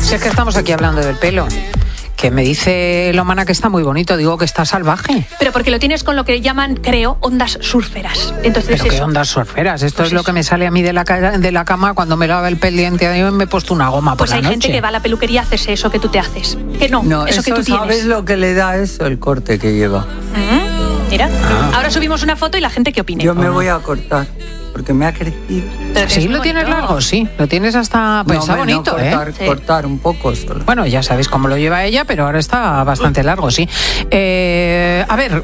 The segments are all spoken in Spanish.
Si es que estamos aquí hablando del pelo. Que me dice Lomana que está muy bonito, digo que está salvaje. Pero porque lo tienes con lo que llaman, creo, ondas surferas. Entonces, ¿pero qué ondas surferas? Esto pues es lo que me sale a mí de la cama cuando me lava el pendiente. Yo me he puesto una goma por la noche. Pues hay gente que va a la peluquería a hacerse eso que tú te haces. Que no, eso que tú tienes. ¿Sabes lo que le da eso? El corte que lleva. Mira, ahora subimos una foto y la gente qué opine. Yo me voy a cortar. Porque me ha crecido. Sí, lo tienes largo, sí. Lo tienes hasta... Pues está bonito, cortar un poco solo. Bueno, ya sabéis cómo lo lleva ella, pero ahora está bastante largo, sí. A ver,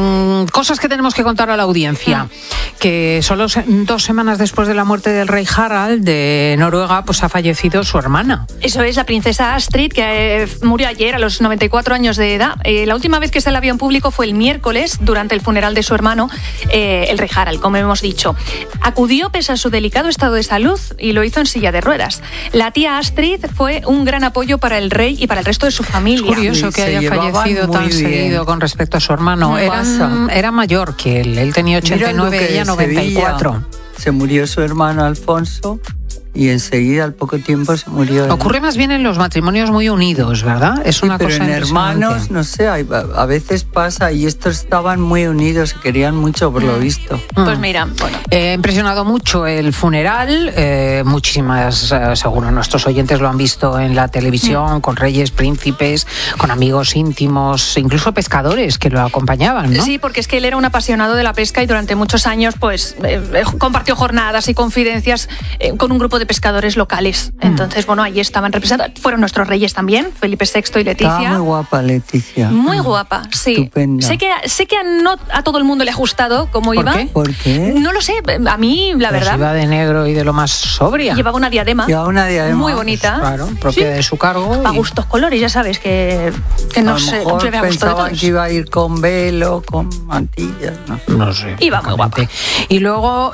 cosas que tenemos que contar a la audiencia. Que solo 2 semanas después de la muerte del rey Harald de Noruega, pues ha fallecido su hermana. Eso es, la princesa Astrid, que murió ayer a los 94 años de edad. La última vez que se la vio en público fue el miércoles, durante el funeral de su hermano, el rey Harald, como hemos dicho. Acudió pese a su delicado estado de salud y lo hizo en silla de ruedas. La tía Astrid fue un gran apoyo para el rey y para el resto de su familia. Es curioso que haya fallecido tan seguido con respecto a su hermano. Era mayor que él. Él tenía 89 y ella 94. Se murió su hermano Alfonso. Y enseguida, al poco tiempo, se murió. Ocurre más bien en los matrimonios muy unidos, ¿verdad? Es una cosa pero en hermanos, no sé, a veces pasa, y estos estaban muy unidos, se querían mucho, por lo visto. Pues mira, bueno. Ha impresionado mucho el funeral, muchísimas, seguro nuestros oyentes lo han visto en la televisión, con reyes, príncipes, con amigos íntimos, incluso pescadores que lo acompañaban, ¿no? Sí, porque es que él era un apasionado de la pesca y durante muchos años, pues, compartió jornadas y confidencias con un grupo de pescadores locales. Entonces, bueno, allí estaban representados. Fueron nuestros reyes también, Felipe VI y Leticia. Estaba muy guapa Leticia. Muy guapa, sí. Estupenda. Sé que no a todo el mundo le ha gustado cómo iba. ¿Por qué? No lo sé, a mí, la verdad. Iba de negro y de lo más sobria. Llevaba una diadema. Muy bonita. Pues claro, propia de su cargo. A gustos colores, ya sabes, que no sé. Pensaban que iba a ir con velo, con mantillas. No sé. Iba muy guapa. Y luego,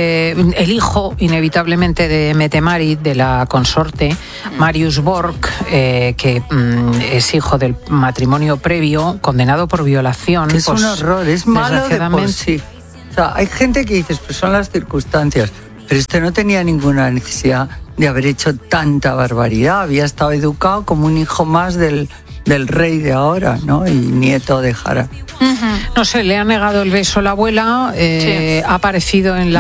el hijo, inevitablemente, de Mette-Marit, de la consorte, Marius Borg, que es hijo del matrimonio previo, condenado por violación. Es un horror, es malo de por sí. O sea, hay gente que dice, pues son las circunstancias, pero este no tenía ninguna necesidad de haber hecho tanta barbaridad. Había estado educado como un hijo más del rey de ahora, ¿no? Y nieto de Harald. No sé, le ha negado el beso a la abuela, ha aparecido en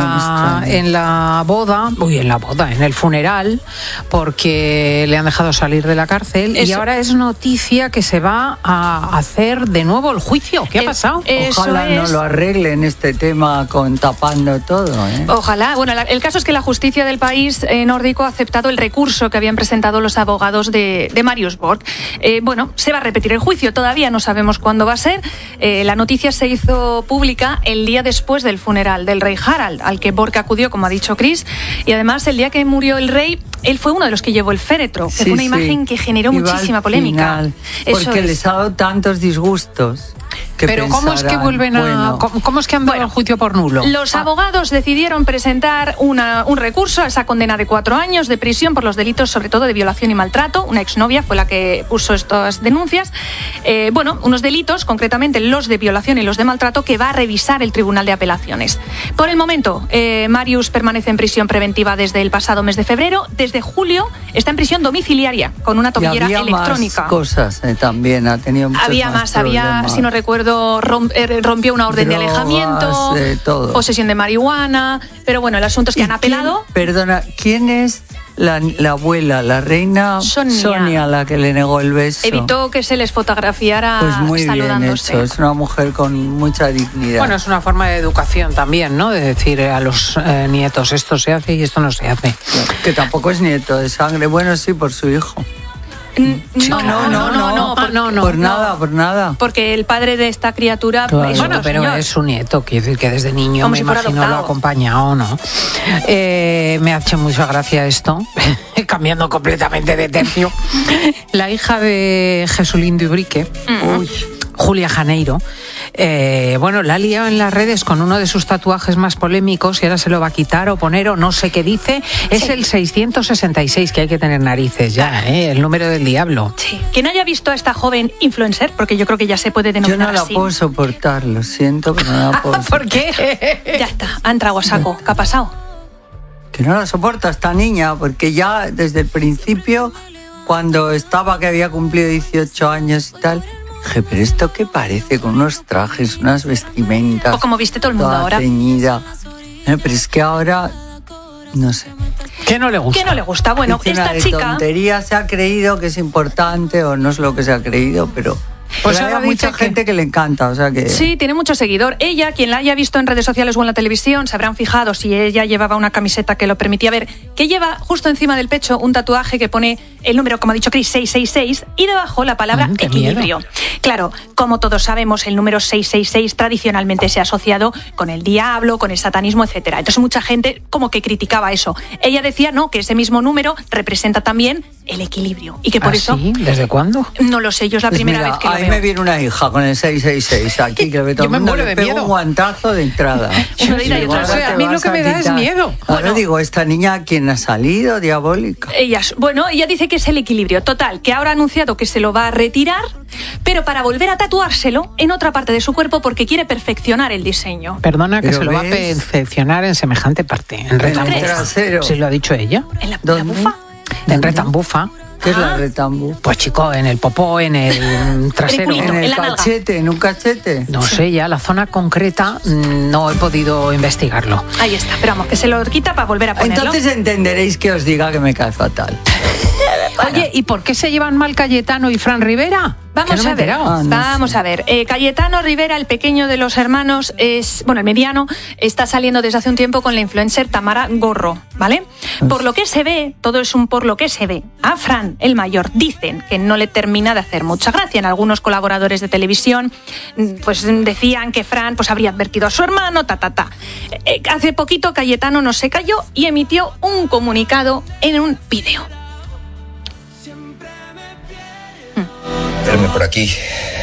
la boda, en el funeral, porque le han dejado salir de la cárcel. Y ahora es noticia que se va a hacer de nuevo el juicio. ¿Qué ha pasado? Ojalá no lo arreglen este tema con tapando todo, ¿eh? Ojalá. Bueno, el caso es que la justicia del país nórdico ha aceptado el recurso que habían presentado los abogados de Marius Borg. Bueno, se va a repetir el juicio, todavía no sabemos cuándo va a ser. La noticia se hizo pública el día después del funeral del rey Harald, al que Borg acudió, como ha dicho Chris, y además el día que murió el rey, él fue uno de los que llevó el féretro, que fue una imagen que generó muchísima polémica. Porque les ha dado tantos disgustos. Pero ¿cómo es que vuelven cómo es que han dado el juicio por nulo? Los abogados decidieron presentar un recurso a esa condena de 4 años de prisión por los delitos, sobre todo de violación y maltrato. Una exnovia fue la que puso estas denuncias. Unos delitos, concretamente los de violación y los de maltrato, que va a revisar el Tribunal de Apelaciones. Por el momento, Marius permanece en prisión preventiva desde el pasado mes de febrero. Desde julio está en prisión domiciliaria con una tobillera electrónica. Más cosas también, ha tenido muchos más problemas. Si no recuerdo, rompió una orden de alejamiento, posesión de marihuana, pero bueno, el asunto es que han apelado. Perdona, ¿quién es la abuela, la reina Sonia, la que le negó el beso? Evitó que se les fotografiara pues muy saludándose. Bien hecho, es una mujer con mucha dignidad. Bueno, es una forma de educación también, ¿no? De decir a los nietos, esto se hace y esto no se hace. Que tampoco es nieto de sangre, bueno, sí, por su hijo. No, por nada. Porque el padre de esta criatura es es su nieto, quiere decir que desde niño me imagino lo ha acompañado, ¿no? Me ha hecho mucha gracia esto, cambiando completamente de tercio. La hija de Jesulín de Ubrique, Julia Janeiro, la ha liado en las redes con uno de sus tatuajes más polémicos y ahora se lo va a quitar o poner o no sé qué dice. Es el 666, que hay que tener narices ya, el número del diablo. Sí. Quien haya visto a esta joven influencer, porque yo creo que ya se puede denominar así. Yo no la puedo soportar, lo siento, pero no la puedo soportar. ¿Por qué? Ya está, ha entrado a saco. ¿Qué ha pasado? Que no la soporta esta niña, porque ya desde el principio cuando estaba que había cumplido 18 años y tal, dije, pero ¿esto qué parece? Con unos trajes, unas vestimentas. O como viste todo el mundo ahora. Ceñida. Pero es que ahora, no sé. ¿Qué no le gusta? ¿Qué no le gusta? Bueno, esta chica... tontería, se ha creído que es importante o no es lo que se ha creído, pero... Pues hay mucha gente que le encanta, o sea que... Sí, tiene mucho seguidor. Ella, quien la haya visto en redes sociales o en la televisión, se habrán fijado, si ella llevaba una camiseta que lo permitía ver, que lleva justo encima del pecho un tatuaje que pone el número, como ha dicho Cris, 666, y debajo la palabra equilibrio. Miedo. Claro, como todos sabemos, el número 666 tradicionalmente se ha asociado con el diablo, con el satanismo, etcétera. Entonces mucha gente como que criticaba eso. Ella decía, no, que ese mismo número representa también el equilibrio. Y que por eso... ¿Sí? ¿Desde cuándo? No lo sé, yo es la primera vez que lo veo. A mí me viene una hija con el 666 aquí, que todo el mundo le pega un guantazo de entrada. A mí lo que me da es miedo. Ahora digo, ¿esta niña a quién ha salido? Diabólica. Ella dice que es el equilibrio. Total, que ahora ha anunciado que se lo va a retirar, pero para volver a tatuárselo en otra parte de su cuerpo porque quiere perfeccionar el diseño. Perdona, que se lo va a perfeccionar en semejante parte. En el trasero. ¿Sí lo ha dicho ella? ¿En la bufa? En retambufa. ¿Qué es la retambufa? Pues chico, en el popó, en el trasero. En el cachete, en un cachete. No sé, ya la zona concreta no he podido investigarlo. Ahí está, pero vamos, que se lo quita para volver a ponerlo. Entonces entenderéis que os diga que me cae fatal. Oye, ¿y por qué se llevan mal Cayetano y Fran Rivera? Vamos a ver. Cayetano Rivera, el pequeño de los hermanos, el mediano, está saliendo desde hace un tiempo con la influencer Tamara Gorro, ¿vale? Por lo que se ve, todo es un por lo que se ve. A Fran, el mayor, dicen que no le termina de hacer mucha gracia. En algunos colaboradores de televisión, pues decían que Fran pues habría advertido a su hermano, Hace poquito Cayetano no se calló y emitió un comunicado en un vídeo. Verme por aquí,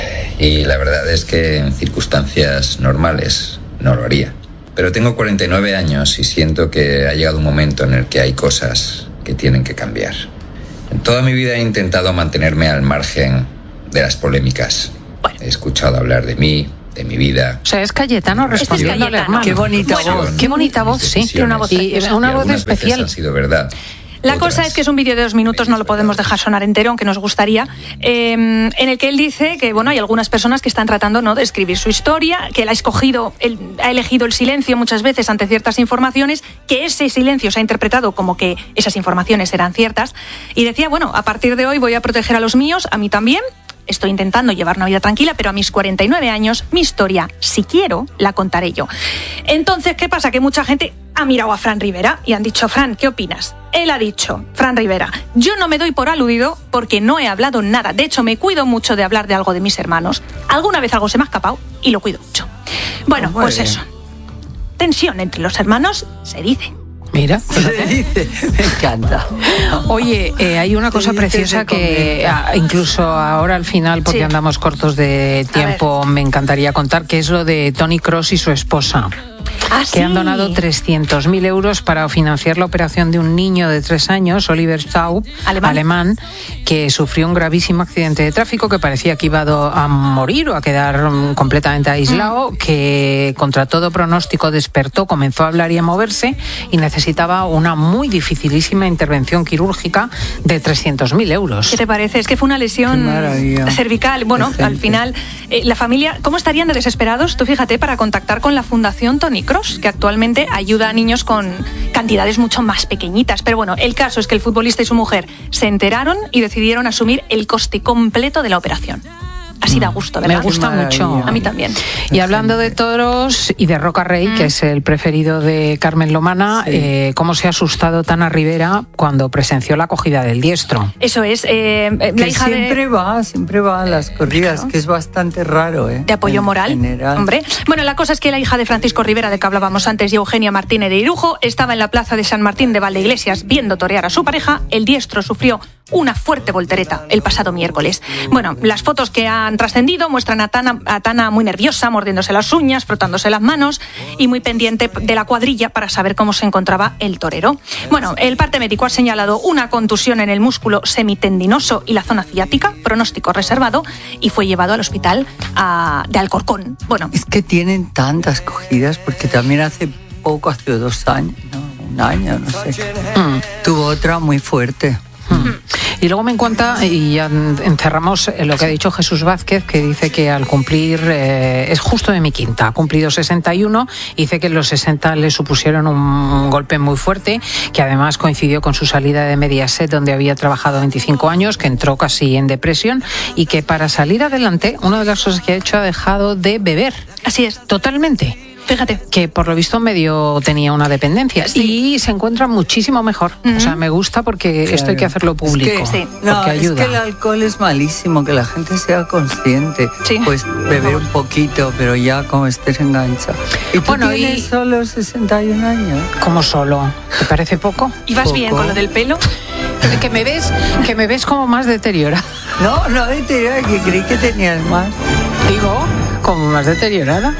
y la verdad es que en circunstancias normales no lo haría. Pero tengo 49 años y siento que ha llegado un momento en el que hay cosas que tienen que cambiar. En toda mi vida he intentado mantenerme al margen de las polémicas. He escuchado hablar de mí, de mi vida. O sea, es Cayetano respondiendo al hermano. Qué bonita voz. Qué bonita voz, sí. Tiene una voz y una voz especial. Han sido verdad. La cosa es que es un vídeo de 2 minutos, no lo podemos dejar sonar entero, aunque nos gustaría, en el que él dice que hay algunas personas que están tratando de escribir su historia, que él ha elegido el silencio muchas veces ante ciertas informaciones, que ese silencio se ha interpretado como que esas informaciones eran ciertas, y decía, a partir de hoy voy a proteger a los míos, a mí también. Estoy intentando llevar una vida tranquila, pero a mis 49 años, mi historia, si quiero, la contaré yo. Entonces, ¿qué pasa? Que mucha gente ha mirado a Fran Rivera y han dicho, Fran, ¿qué opinas? Él ha dicho, Fran Rivera, yo no me doy por aludido porque no he hablado nada. De hecho, me cuido mucho de hablar de algo de mis hermanos. Alguna vez algo se me ha escapado y lo cuido mucho. Bueno, pues eso. Tensión entre los hermanos, se dice. Mira, se dice, me encanta. Oye, hay una cosa preciosa que incluso ahora al final, porque andamos cortos de tiempo, me encantaría contar, que es lo de Toni Kroos y su esposa. Que han donado 300.000 euros para financiar la operación de un niño de 3 años, Oliver Staub, alemán, que sufrió un gravísimo accidente de tráfico, que parecía que iba a morir o a quedar completamente aislado, que contra todo pronóstico despertó, comenzó a hablar y a moverse y necesitaba una muy dificilísima intervención quirúrgica de 300.000 euros. ¿Qué te parece? Es que fue una lesión cervical. Al final, la familia, ¿cómo estarían de desesperados? Tú fíjate, para contactar con la Fundación Toni Kroos, que actualmente ayuda a niños con cantidades mucho más pequeñitas. Pero el caso es que el futbolista y su mujer se enteraron y decidieron asumir el coste completo de la operación. Así da gusto, ¿verdad? Me gusta mucho. A mí también. Y hablando de toros y de Roca Rey, que es el preferido de Carmen Lomana, ¿cómo se ha asustado Tana Rivera cuando presenció la acogida del diestro? Eso es. La hija siempre va a las corridas, que es bastante raro. De apoyo moral. Hombre. La cosa es que la hija de Francisco Rivera, de que hablábamos antes, y Eugenia Martínez de Irujo, estaba en la plaza de San Martín de Valdeiglesias viendo torear a su pareja. El diestro sufrió una fuerte voltereta el pasado miércoles. Las fotos que han trascendido muestran a Tana muy nerviosa, mordiéndose las uñas, frotándose las manos y muy pendiente de la cuadrilla para saber cómo se encontraba el torero. El parte médico ha señalado una contusión en el músculo semitendinoso y la zona ciática, pronóstico reservado, y fue llevado al hospital de Alcorcón. Es que tienen tantas cogidas, porque también hace 2 años, un año, no sé, tuvo otra muy fuerte. Y luego me encanta, y ya encerramos lo que ha dicho Jesús Vázquez, que dice que al cumplir, es justo de mi quinta, ha cumplido 61, y dice que los 60 le supusieron un golpe muy fuerte, que además coincidió con su salida de Mediaset, donde había trabajado 25 años, que entró casi en depresión, y que para salir adelante, una de las cosas que ha hecho, ha dejado de beber. Así es. Totalmente. Fíjate. Que por lo visto medio tenía una dependencia. Sí. Y se encuentra muchísimo mejor. O sea, me gusta porque esto hay que hacerlo público. Es que, ayuda. Es que el alcohol es malísimo, que la gente sea consciente. Sí. Pues beber un poquito, pero ya como estés enganchado. ¿Y tú tienes solo 61 años? ¿Cómo solo? ¿Te parece poco? ¿Y vas bien con lo del pelo? Que me ves como más deteriorada. No deteriorada, que creí que tenías más. Digo, como más deteriorada.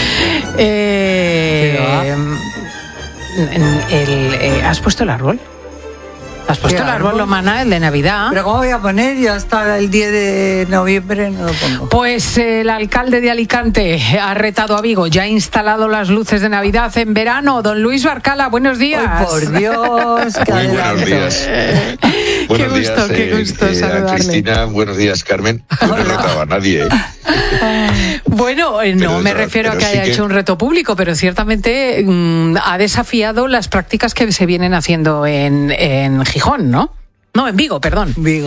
¿Has puesto el árbol? ¿Has puesto el árbol, Lomana, el de Navidad? ¿Pero cómo voy a poner? Ya hasta el 10 de noviembre no lo pongo. Pues el alcalde de Alicante ha retado a Vigo, ya ha instalado las luces de Navidad en verano. Don Luis Barcala, buenos días. ¡Ay, por Dios! Muy buenos días. Qué gusto saludarle. Cristina, buenos días, Carmen. No he retado a nadie. Bueno, no me refiero a que haya hecho un reto público, pero ciertamente ha desafiado las prácticas que se vienen haciendo en Gijón, ¿no? No, en Vigo, perdón. Vigo.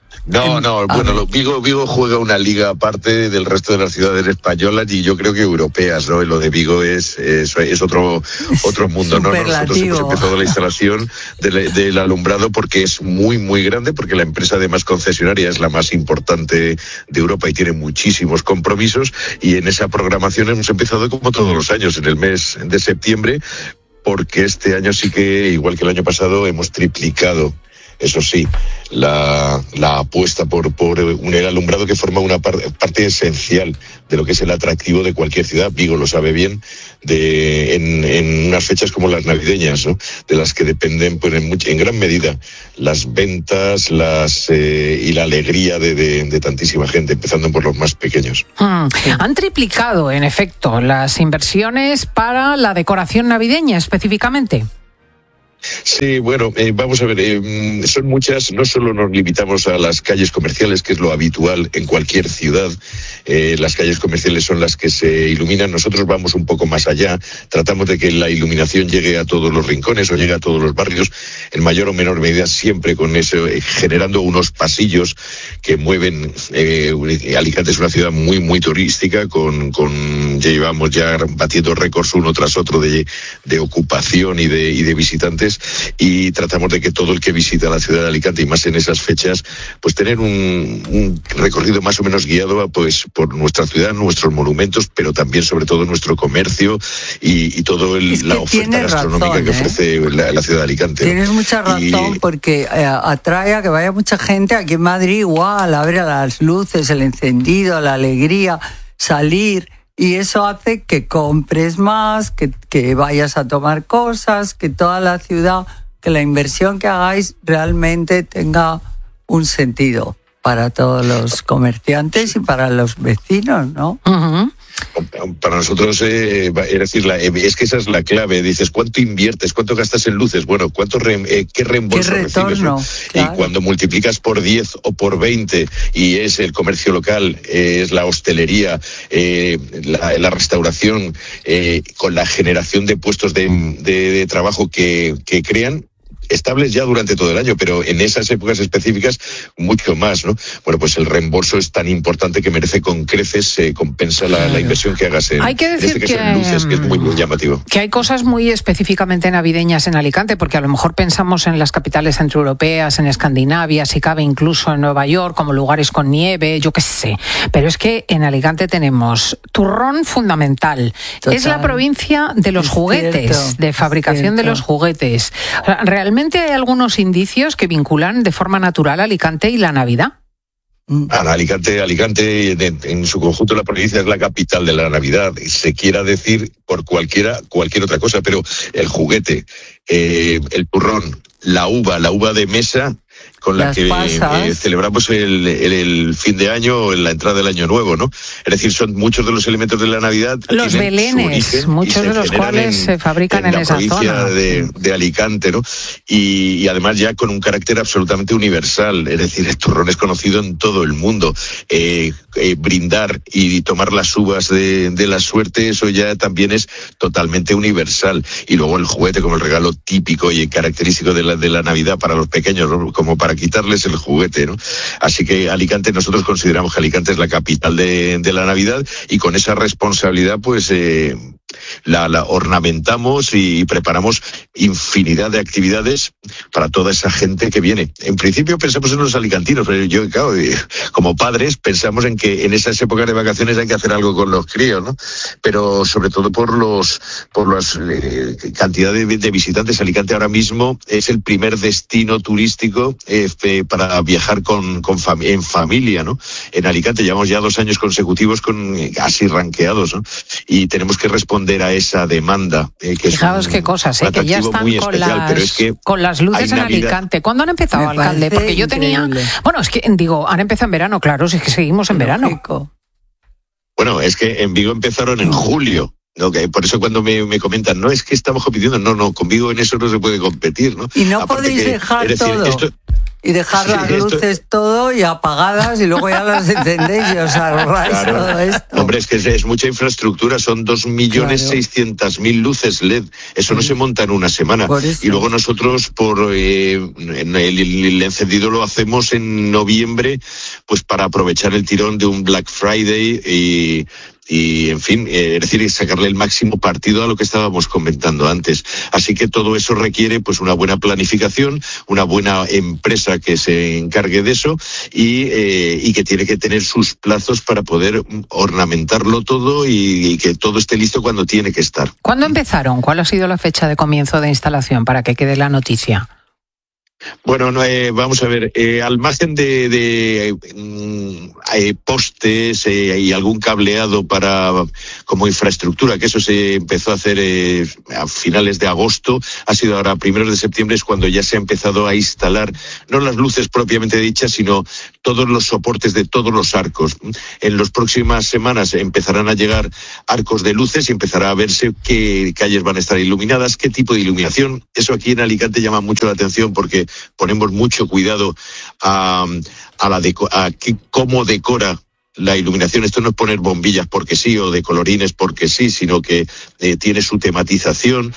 Vigo juega una liga aparte del resto de las ciudades españolas y yo creo que europeas, ¿no? Lo de Vigo es otro mundo, ¿no? Nosotros hemos empezado la instalación del alumbrado porque es muy, muy grande, porque la empresa además concesionaria es la más importante de Europa y tiene muchísimos compromisos, y en esa programación hemos empezado como todos los años, en el mes de septiembre, porque este año sí que, igual que el año pasado, hemos triplicado, eso sí, la apuesta por el alumbrado, que forma una parte esencial de lo que es el atractivo de cualquier ciudad. Vigo lo sabe bien, en unas fechas como las navideñas, ¿no? De las que dependen pues, en gran medida las ventas y la alegría de tantísima gente, empezando por los más pequeños. Han triplicado, en efecto, las inversiones para la decoración navideña específicamente. Sí, bueno, vamos a ver, son muchas, no solo nos limitamos a las calles comerciales, que es lo habitual en cualquier ciudad, las calles comerciales son las que se iluminan, nosotros vamos un poco más allá, tratamos de que la iluminación llegue a todos los rincones o llegue a todos los barrios, en mayor o menor medida, siempre con eso, generando unos pasillos que mueven, Alicante es una ciudad muy, muy turística, llevamos ya batiendo récords uno tras otro de ocupación y de visitantes, y tratamos de que todo el que visita la ciudad de Alicante, y más en esas fechas, pues tener un recorrido más o menos guiado pues por nuestra ciudad, nuestros monumentos, pero también sobre todo nuestro comercio y toda la oferta gastronómica que ofrece la ciudad de Alicante. Tienes mucha razón, porque atrae a que vaya mucha gente. Aquí en Madrid igual, a ver las luces, el encendido, la alegría, salir. Y eso hace que compres más, que vayas a tomar cosas, que toda la ciudad, que la inversión que hagáis realmente tenga un sentido para todos los comerciantes y para los vecinos, ¿no? Uh-huh. Para nosotros, es decir, es que esa es la clave. Dices, ¿cuánto inviertes? ¿Cuánto gastas en luces? Bueno, ¿qué reembolso recibes? ¿No? Claro. Y cuando multiplicas por 10 o por 20, y es el comercio local, es la hostelería, la restauración, con la generación de puestos de trabajo que crean, estables ya durante todo el año, pero en esas épocas específicas mucho más, ¿no? Bueno, pues el reembolso es tan importante que merece con creces, compensa la inversión que hagas en luces, que es muy, muy llamativo. Que hay cosas muy específicamente navideñas en Alicante, porque a lo mejor pensamos en las capitales centroeuropeas, en Escandinavia, si cabe incluso en Nueva York, como lugares con nieve, yo qué sé. Pero es que en Alicante tenemos turrón fundamental. Total. Es la provincia de los juguetes, de fabricación de los juguetes. ¿Realmente hay algunos indicios que vinculan de forma natural a Alicante y la Navidad? Alicante en su conjunto, la provincia es la capital de la Navidad, se quiera decir por cualquier otra cosa, pero el juguete, el turrón, la uva de mesa, con la que celebramos el fin de año o la entrada del año nuevo, ¿no? Es decir, son muchos de los elementos de la Navidad. Los belenes, muchos de los cuales se fabrican en esa zona. En la provincia de Alicante, ¿no? Y además ya con un carácter absolutamente universal, es decir, el turrón es conocido en todo el mundo. Brindar y tomar las uvas de la suerte, eso ya también es totalmente universal. Y luego el juguete como el regalo típico y característico de la Navidad para los pequeños, ¿no? Como para quitarles el juguete, ¿no? Así que Alicante, nosotros consideramos que Alicante es la capital de la Navidad, y con esa responsabilidad pues la ornamentamos y preparamos infinidad de actividades para toda esa gente que viene. En principio pensamos en los alicantinos, pero yo, claro, como padres pensamos en que en esas épocas de vacaciones hay que hacer algo con los críos, ¿no? Pero sobre todo por las cantidades de visitantes. Alicante ahora mismo es el primer destino turístico para viajar en familia, ¿no? En Alicante llevamos ya 2 años consecutivos casi ranqueados, ¿no? Y tenemos que responder a esa demanda. Fijaos qué cosas, que ya están con las luces en Alicante. ¿Cuándo han empezado, alcalde? Porque yo tenía... Bueno, es que han empezado en verano, claro, si es que seguimos en verano. Bueno, es que en Vigo empezaron en julio. No, que por eso cuando me comentan, no, es que estamos compitiendo, no, con Vigo en eso no se puede competir, ¿no? Y no aparte podéis dejar todo. Y dejar las luces todo y apagadas y luego ya las encendéis y os ahorráis todo esto. Hombre, es que es mucha infraestructura, son 2.600.000 luces LED. Eso no se monta en una semana. Y luego nosotros el encendido lo hacemos en noviembre, pues para aprovechar el tirón de un Black Friday y en fin, es decir, sacarle el máximo partido a lo que estábamos comentando antes. Así que todo eso requiere pues una buena planificación, una buena empresa que se encargue de eso y que tiene que tener sus plazos para poder ornamentarlo todo y que todo esté listo cuando tiene que estar. ¿Cuándo empezaron? ¿Cuál ha sido la fecha de comienzo de instalación para que quede la noticia? Bueno, vamos a ver, al margen de postes y algún cableado como infraestructura, que eso se empezó a hacer a finales de agosto, ha sido ahora a primeros de septiembre es cuando ya se ha empezado a instalar, no las luces propiamente dichas, sino todos los soportes de todos los arcos. En las próximas semanas empezarán a llegar arcos de luces y empezará a verse qué calles van a estar iluminadas, qué tipo de iluminación. Eso aquí en Alicante llama mucho la atención porque ponemos mucho cuidado a cómo decora la iluminación. Esto no es poner bombillas porque sí o de colorines porque sí, sino que tiene su tematización.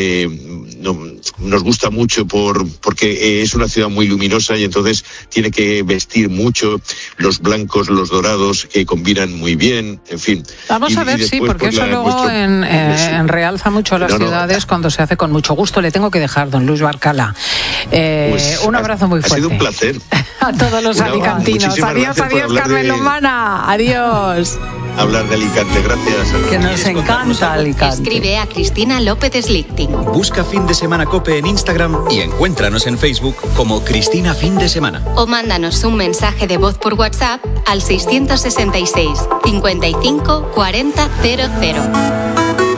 Nos gusta mucho porque es una ciudad muy luminosa y entonces tiene que vestir mucho los blancos, los dorados, que combinan muy bien, en fin. Vamos a ver, después, sí, porque eso luego realza mucho las ciudades cuando se hace con mucho gusto. Le tengo que dejar, don Luis Barcala. Un abrazo muy fuerte. Ha sido un placer. A todos los alicantinos. Adiós, Carmen Lomana. Adiós. Hablar de Alicante, gracias. Que nos encanta Alicante. Escribe a Cristina López Slichting. Busca Fin de Semana COPE en Instagram y encuéntranos en Facebook como Cristina Fin de Semana. O mándanos un mensaje de voz por WhatsApp al 666 55 40 00.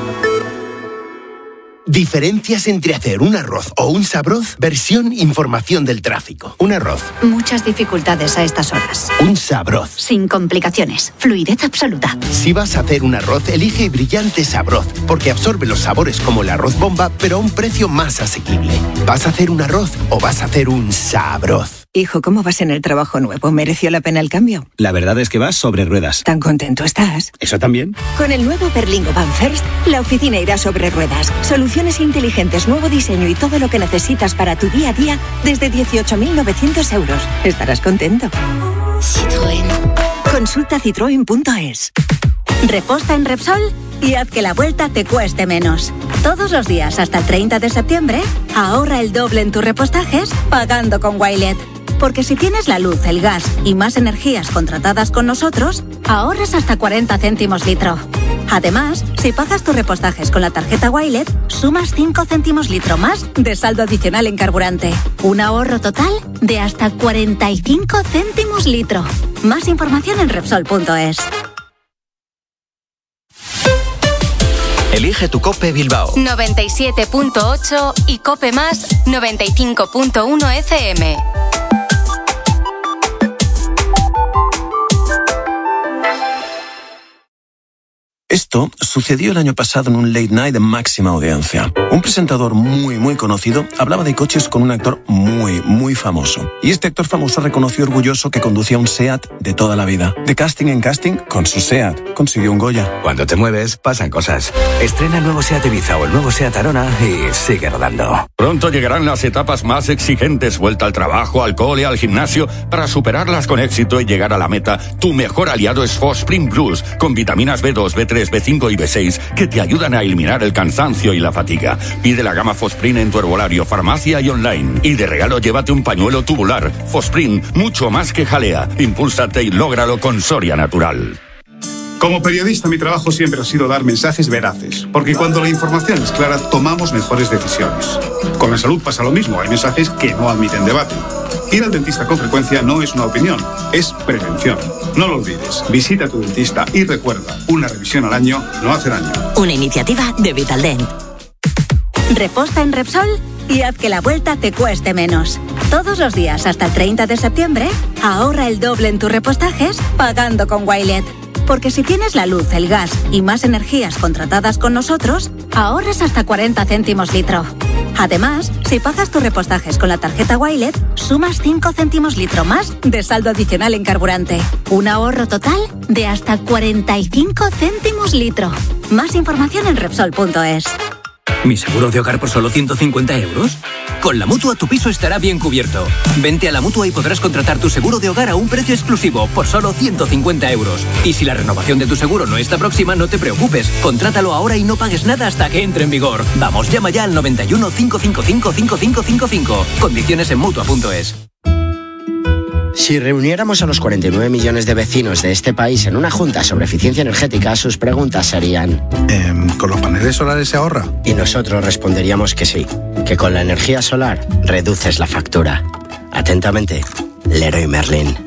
Diferencias entre hacer un arroz o un sabroz. Versión información del tráfico. Un arroz. Muchas dificultades a estas horas. Un sabroz. Sin complicaciones. Fluidez absoluta. Si vas a hacer un arroz, elige Brillante Sabroz, porque absorbe los sabores como el arroz bomba, pero a un precio más asequible. ¿Vas a hacer un arroz o vas a hacer un sabroz? Hijo, ¿cómo vas en el trabajo nuevo? ¿Mereció la pena el cambio? La verdad es que vas sobre ruedas. ¿Tan contento estás? ¿Eso también? Con el nuevo Berlingo Van First, la oficina irá sobre ruedas. Soluciones inteligentes, nuevo diseño y todo lo que necesitas para tu día a día desde 18.900 euros. Estarás contento. Citroën. Consulta citroen.es. Reposta en Repsol y haz que la vuelta te cueste menos. Todos los días hasta el 30 de septiembre, ahorra el doble en tus repostajes pagando con Wilet. Porque si tienes la luz, el gas y más energías contratadas con nosotros, ahorras hasta 40 céntimos litro. Además, si pagas tus repostajes con la tarjeta Wilet, sumas 5 céntimos litro más de saldo adicional en carburante. Un ahorro total de hasta 45 céntimos litro. Más información en Repsol.es. Elige tu COPE Bilbao 97.8 y COPE Más 95.1 FM. Esto sucedió el año pasado en un late night de máxima audiencia. Un presentador muy conocido hablaba de coches con un actor muy famoso. Y este actor famoso reconoció orgulloso que conducía un SEAT de toda la vida. De casting en casting, con su SEAT consiguió un Goya. Cuando te mueves, pasan cosas. Estrena el nuevo SEAT Ibiza o el nuevo SEAT Arona y sigue rodando. Pronto llegarán las etapas más exigentes. Vuelta al trabajo, al cole, al gimnasio. Para superarlas con éxito y llegar a la meta, tu mejor aliado es Fosprint Plus, con vitaminas B2, B3, B5 y B6 que te ayudan a eliminar el cansancio y la fatiga. Pide la gama Fosprint en tu herbolario, farmacia y online. Y de regalo llévate un pañuelo tubular. Fosprint, mucho más que jalea. Impúlsate y lógralo con Soria Natural. Como periodista, mi trabajo siempre ha sido dar mensajes veraces, porque cuando la información es clara, tomamos mejores decisiones. Con la salud pasa lo mismo, hay mensajes que no admiten debate. Ir al dentista con frecuencia no es una opinión, es prevención. No lo olvides, visita a tu dentista y recuerda, una revisión al año no hace daño. Una iniciativa de Vitaldent. Reposta en Repsol y haz que la vuelta te cueste menos. Todos los días hasta el 30 de septiembre, ahorra el doble en tus repostajes pagando con Wilet. Porque si tienes la luz, el gas y más energías contratadas con nosotros, ahorras hasta 40 céntimos litro. Además, si pagas tus repostajes con la tarjeta Wilet, sumas 5 céntimos litro más de saldo adicional en carburante. Un ahorro total de hasta 45 céntimos litro. Más información en Repsol.es. ¿Mi seguro de hogar por solo 150 euros? Con la Mutua tu piso estará bien cubierto. Vente a la Mutua y podrás contratar tu seguro de hogar a un precio exclusivo por solo 150 euros. Y si la renovación de tu seguro no está próxima, no te preocupes. Contrátalo ahora y no pagues nada hasta que entre en vigor. Vamos, llama ya al 91 555 5555. Condiciones en Mutua.es. Si reuniéramos a los 49 millones de vecinos de este país en una junta sobre eficiencia energética, sus preguntas serían... ¿Con los paneles solares se ahorra? Y nosotros responderíamos que sí, que con la energía solar reduces la factura. Atentamente, Leroy Merlin.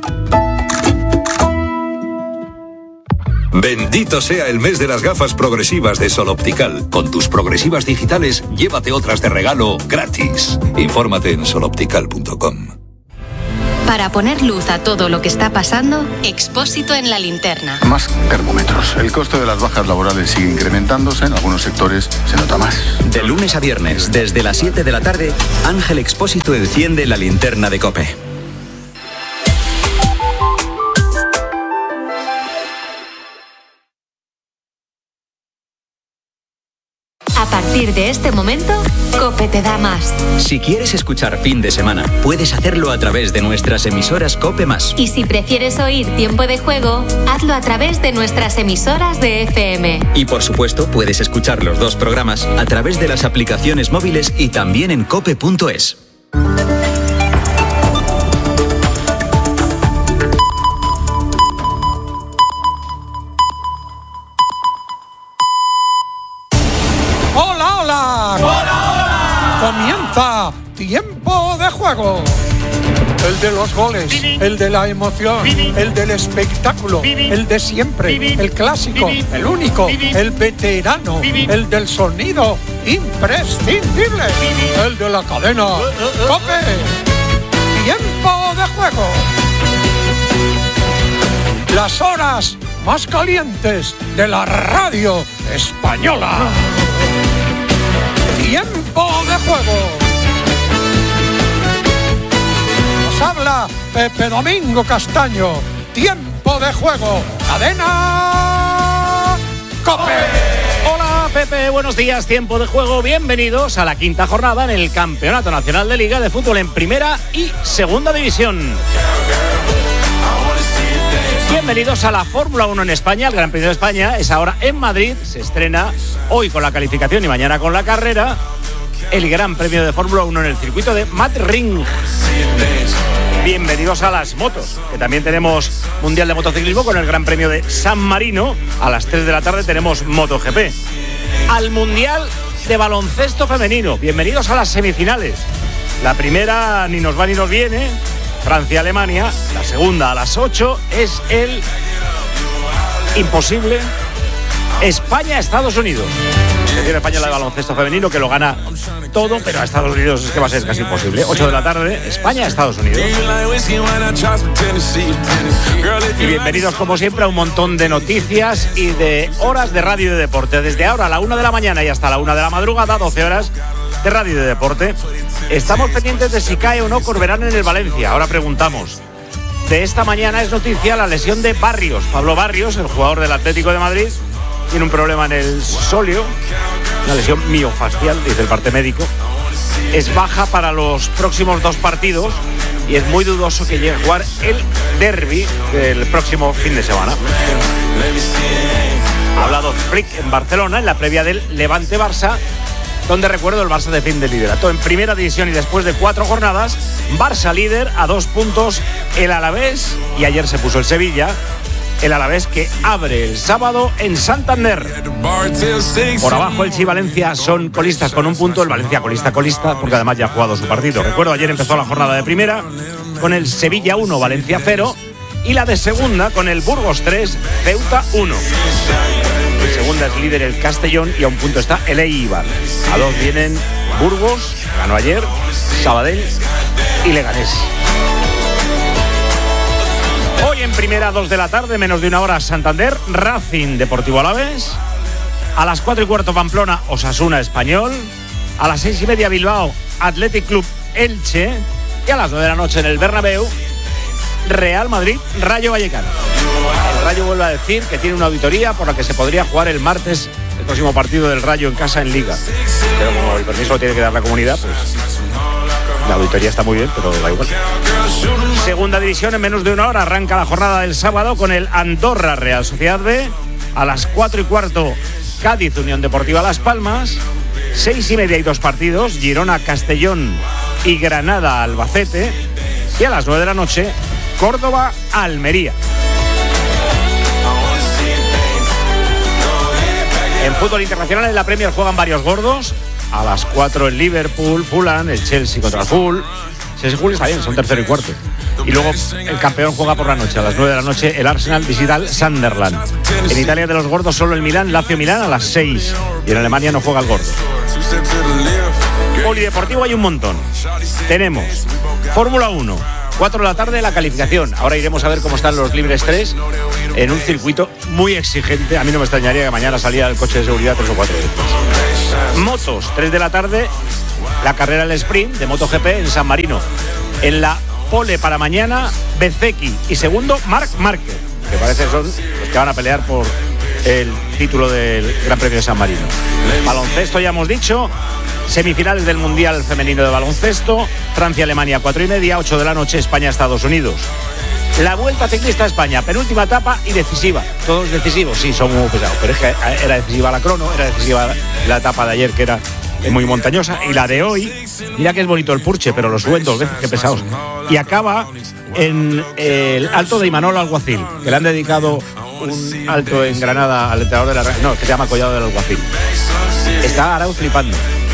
Bendito sea el mes de las gafas progresivas de Sol Optical. Con tus progresivas digitales, llévate otras de regalo gratis. Infórmate en soloptical.com. Para poner luz a todo lo que está pasando, Expósito en la linterna. Más termómetros. El coste de las bajas laborales sigue incrementándose. En algunos sectores se nota más. De lunes a viernes, desde las 7 de la tarde, Ángel Expósito enciende la linterna de COPE. A partir de este momento, COPE te da más. Si quieres escuchar Fin de Semana, puedes hacerlo a través de nuestras emisoras COPE+. Y si prefieres oír Tiempo de Juego, hazlo a través de nuestras emisoras de FM. Y por supuesto, puedes escuchar los dos programas a través de las aplicaciones móviles y también en cope.es. Comienza Tiempo de Juego. El de los goles, el de la emoción, el del espectáculo, el de siempre, el clásico, el único, el veterano, el del sonido imprescindible, el de la cadena COPE. Tiempo de Juego. Las horas más calientes de la radio española. Tiempo de Juego. Nos habla Pepe Domingo Castaño. Tiempo de Juego. Cadena COPE. Hola Pepe, buenos días. Tiempo de Juego. Bienvenidos a la quinta jornada en el Campeonato Nacional de Liga de Fútbol en Primera y Segunda División. Bienvenidos a la Fórmula 1 en España. El Gran Premio de España es ahora en Madrid. Se estrena hoy con la calificación y mañana con la carrera. El Gran Premio de Fórmula 1 en el circuito de Madrid. Bienvenidos a las motos, que también tenemos Mundial de Motociclismo con el Gran Premio de San Marino. A las 3 de la tarde tenemos MotoGP. Al Mundial de Baloncesto Femenino. Bienvenidos a las semifinales. La primera ni nos va ni nos viene. Francia-Alemania, la segunda a las 8 es el imposible España-Estados Unidos. Selección española de baloncesto femenino que lo gana todo, pero a Estados Unidos es que va a ser casi imposible. 8 de la tarde, España, Estados Unidos. Y bienvenidos como siempre a un montón de noticias y de horas de radio y de deporte. Desde ahora a la 1 de la mañana y hasta la 1 de la madrugada, 12 horas de radio y de deporte. Estamos pendientes de si cae o no Corberán en el Valencia. Ahora preguntamos. De esta mañana es noticia la lesión de Barrios. Pablo Barrios, el jugador del Atlético de Madrid, tiene un problema en el sóleo, una lesión miofascial, dice el parte médico. Es baja para los próximos 2 partidos y es muy dudoso que llegue a jugar el derbi del próximo fin de semana. Ha hablado Flick en Barcelona en la previa del Levante-Barça, donde recuerdo el Barça defiende el liderato en primera división y después de 4 jornadas, Barça líder a 2 puntos el Alavés, y ayer se puso el Sevilla, el Alavés que abre el sábado en Santander. Por abajo Elche y Valencia son colistas con 1 punto, el Valencia colista, porque además ya ha jugado su partido. Recuerdo, ayer empezó la jornada de primera con el Sevilla 1, Valencia 0, y la de segunda con el Burgos 3, Ceuta 1. En segunda es líder el Castellón y a 1 punto está el Eibar. A 2 vienen Burgos, ganó ayer, Sabadell y Leganés. Hoy en primera, 2 de la tarde, menos de 1 hora, Santander, Racing Deportivo Alavés. A las 4:15 Pamplona, Osasuna Español. A las 6:30 Bilbao, Athletic Club Elche. Y a las 9 de la noche en el Bernabéu, Real Madrid, Rayo Vallecano. El Rayo vuelve a decir que tiene una auditoría por la que se podría jugar el martes el próximo partido del Rayo en casa en Liga. Pero como el permiso lo tiene que dar la comunidad, pues la auditoría está muy bien, pero da igual. Segunda división, en menos de 1 hora arranca la jornada del sábado con el Andorra Real Sociedad B. A las 4:15 Cádiz Unión Deportiva Las Palmas. 6:30 hay 2 partidos, Girona Castellón y Granada Albacete. Y a las 9 de la noche Córdoba Almería. En fútbol internacional, en la Premier juegan varios gordos. A las 4 el Liverpool, Fulham, el Chelsea contra el Hull. Chelsea Hull está bien, son 3º y 4º. Y luego el campeón juega por la noche. A las 9 de la noche el Arsenal visita al Sunderland. En Italia de los gordos solo el Milán, Lazio Milán a las 6. Y en Alemania no juega el gordo. Polideportivo hay un montón. Tenemos Fórmula 1. 4 de la tarde la calificación. Ahora iremos a ver cómo están los libres 3 en un circuito muy exigente. A mí no me extrañaría que mañana saliera el coche de seguridad 3 o 4 veces. Motos, 3 de la tarde, la carrera del sprint de MotoGP en San Marino. En la pole para mañana, Bezzecchi y segundo, Marc Márquez, que parece que son los que van a pelear por el título del Gran Premio de San Marino. Baloncesto ya hemos dicho. Semifinales del Mundial Femenino de Baloncesto, Francia-Alemania 4:30, 8 de la noche, España-Estados Unidos. La Vuelta Ciclista a España, penúltima etapa y decisiva. Todos decisivos, sí, son muy pesados, pero es que era decisiva la crono, era decisiva la etapa de ayer, que era muy montañosa, y la de hoy, mira que es bonito el Purche, pero lo suben 2 veces, qué pesados. Y acaba en el Alto de Imanol Alguacil, que le han dedicado un alto en Granada al entrenador de la... No, que se llama Collado del Alguacil. Está Arauz flipando.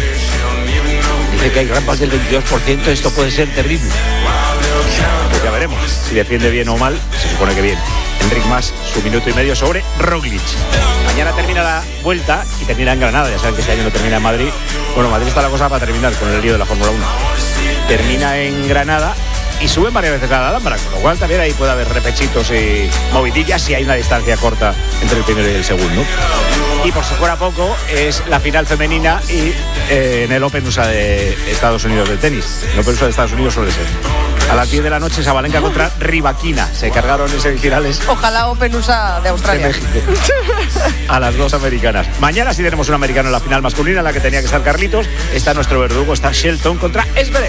Dice que hay rampas del 22%, esto puede ser terrible. Pues ya veremos si defiende bien o mal, se supone que bien. Enric Mas, su minuto y medio sobre Roglic. Mañana termina la Vuelta y termina en Granada, ya saben que este año no termina en Madrid. Bueno, Madrid está la cosa para terminar con el lío de la Fórmula 1. Termina en Granada y suben varias veces a la Alhambra, con lo cual también ahí puede haber repechitos y movidillas si hay una distancia corta entre el primero y el segundo. Y por si fuera poco, es la final femenina y en el Open USA de Estados Unidos de tenis. El Open USA de Estados Unidos suele ser. A las 10 de la noche, Sabalenka contra Rybakina. Se cargaron en semifinales. Ojalá Open USA de Australia. De México. A las 2 americanas. Mañana sí tenemos un americano en la final masculina, en la que tenía que estar Carlitos. Está nuestro verdugo, está Shelton contra Zverev.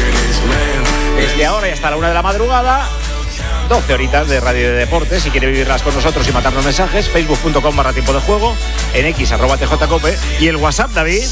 Desde ahora y hasta la 1 de la madrugada, 12 horitas de radio y de deportes. Si quiere vivirlas con nosotros y matarnos mensajes, facebook.com/tiempo de juego, en x @tjcope y el WhatsApp, David